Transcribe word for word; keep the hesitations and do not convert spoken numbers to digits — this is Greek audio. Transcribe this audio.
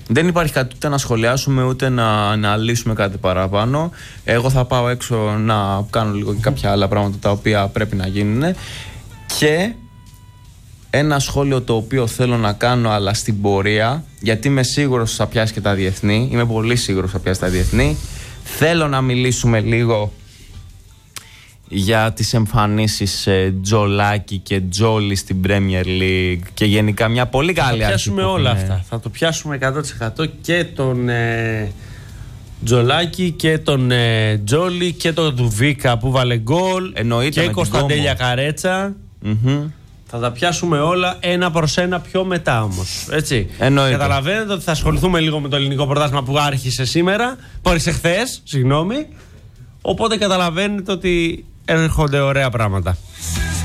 Δεν υπάρχει κάτι ούτε να σχολιάσουμε ούτε να αναλύσουμε κάτι παραπάνω. Εγώ θα πάω έξω να κάνω λίγο και κάποια άλλα πράγματα τα οποία πρέπει να γίνουν. Και ένα σχόλιο το οποίο θέλω να κάνω, αλλά στην πορεία, γιατί είμαι σίγουρος θα πιάσει και τα διεθνή, είμαι πολύ σίγουρος θα πιάσει τα διεθνή. Θέλω να μιλήσουμε λίγο για τις εμφανίσεις ε, Τζολάκη και Τζόλι στην Premier League και γενικά μια πολύ καλή Θα πιάσουμε όλα είναι... αυτά. Θα το πιάσουμε εκατό τοις εκατό και τον ε, Τζολάκη και τον ε, Τζόλι και τον Δουβίκα που βάλε γκολ. Εννοείται, και Κωνσταντέλια Καρέτσα. Mm-hmm. Θα τα πιάσουμε όλα ένα προς ένα πιο μετά όμως. Έτσι. Εννοείται. Καταλαβαίνετε ότι θα ασχοληθούμε λίγο με το ελληνικό πρωτάθλημα που άρχισε σήμερα. Που άρχισε χθες, συγγνώμη. Οπότε καταλαβαίνετε ότι έρχονται ωραία πράγματα.